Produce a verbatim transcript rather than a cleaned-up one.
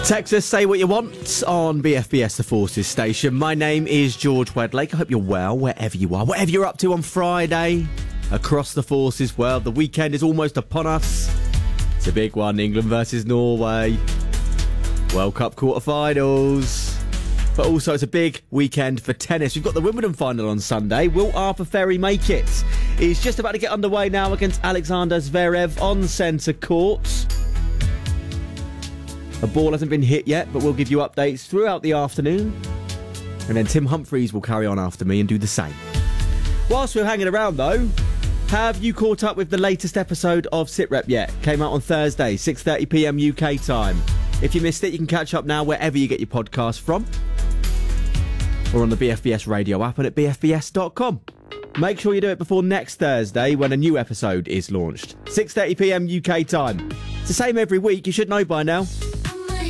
Text us, say what you want on B F B S The Forces station. My name is George Wedlake. I hope you're well, wherever you are. Whatever you're up to on Friday, across the Forces world. The weekend is almost upon us. It's a big one, England versus Norway. World Cup quarterfinals. But also it's a big weekend for tennis. We've got the Wimbledon final on Sunday. Will Arthur Ferry make it? He's just about to get underway now against Alexander Zverev on centre court. A ball hasn't been hit yet, but we'll give you updates throughout the afternoon. And then Tim Humphries will carry on after me and do the same. Whilst we're hanging around, though, have you caught up with the latest episode of SitRep yet? Came out on Thursday, six thirty p m U K time. If you missed it, you can catch up now wherever you get your podcast from. Or on the B F B S radio app and at b f b s dot com. Make sure you do it before next Thursday when a new episode is launched. six thirty p m U K time. It's the same every week, you should know by now.